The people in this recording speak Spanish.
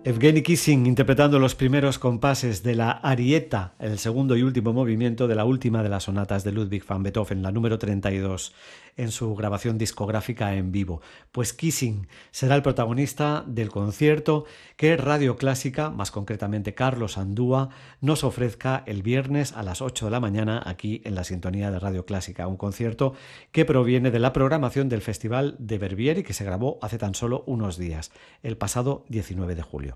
Evgeny Kissing interpretando los primeros compases de la Arieta, el segundo y último movimiento de la última de las sonatas de Ludwig van Beethoven, la número 32, en su grabación discográfica en vivo. Pues Kissing será el protagonista del concierto que Radio Clásica, más concretamente Carlos Andúa, nos ofrezca el viernes a las 8 de la mañana aquí en la sintonía de Radio Clásica. Un concierto que proviene de la programación del Festival de Verbier y que se grabó hace tan solo unos días, el pasado 19 de julio.